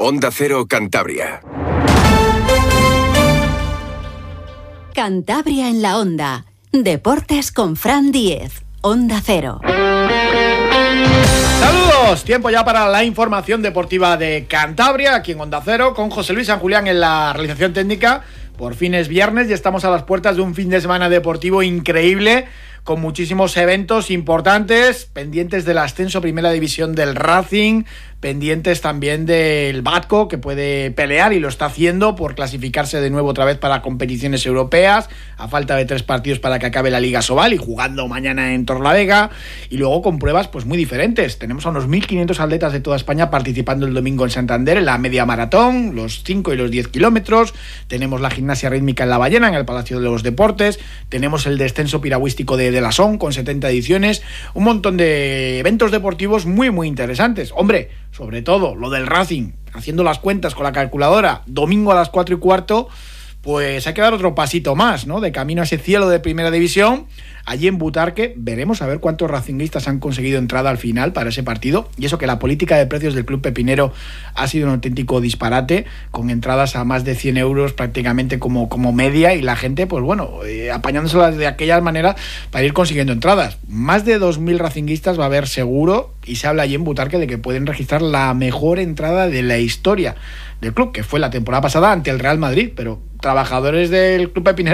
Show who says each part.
Speaker 1: Onda Cero Cantabria.
Speaker 2: Cantabria en la Onda. Deportes con Fran Diez. Onda Cero.
Speaker 3: Saludos, tiempo ya para la información deportiva de Cantabria, aquí en Onda Cero, con José Luis San Julián en la realización técnica. Por fin es viernes y estamos a las puertas de un fin de semana deportivo increíble, con muchísimos eventos importantes, pendientes del ascenso a Primera División del Racing, pendientes también del Batco, que puede pelear y lo está haciendo por clasificarse de nuevo otra vez para competiciones europeas, a falta de 3 partidos para que acabe la Liga Sobal y jugando mañana en Torlavega, y luego con pruebas pues muy diferentes. Tenemos a unos 1.500 atletas de toda España participando el domingo en Santander en la media maratón, los 5 y los 10 kilómetros, tenemos la gimnasia rítmica en La Ballena, en el Palacio de los Deportes, tenemos el descenso piragüístico de La Son con 70 ediciones, un montón de eventos deportivos muy muy interesantes. Hombre, sobre todo lo del Racing, haciendo las cuentas con la calculadora, domingo a las 4:15, pues hay que dar otro pasito más, ¿no? De camino a ese cielo de Primera División. Allí en Butarque veremos a ver cuántos racinguistas han conseguido entrada al final para ese partido, y eso que la política de precios del Club Pepinero ha sido un auténtico disparate, con entradas a más de 100 euros prácticamente como media, y la gente pues bueno, apañándoselas de aquella manera para ir consiguiendo entradas. Más de 2.000 racinguistas va a haber seguro, y se habla allí en Butarque de que pueden registrar la mejor entrada de la historia del club, que fue la temporada pasada ante el Real Madrid, pero trabajadores del Club Pepinero